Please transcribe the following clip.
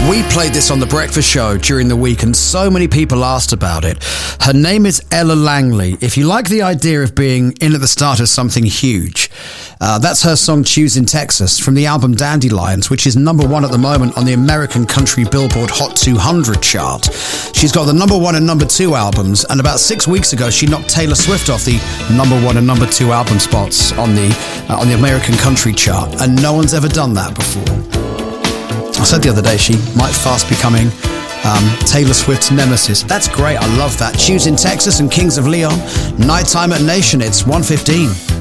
We played this on The Breakfast Show during the week and so many people asked about it. Her name is Ella Langley. If you like the idea of being in at the start of something huge, that's her song Choosing Texas from the album Dandelions, which is #1 at the moment on the American Country Billboard Hot 200 chart. She's got the #1 and #2 albums, and about 6 weeks ago she knocked Taylor Swift off the #1 and #2 album spots on the American Country chart, and no one's ever done that before. I said the other day she might fast becoming Taylor Swift's nemesis. That's great, I love that. Choosing Texas and Kings of Leon. Nighttime at Nation, it's 1:15.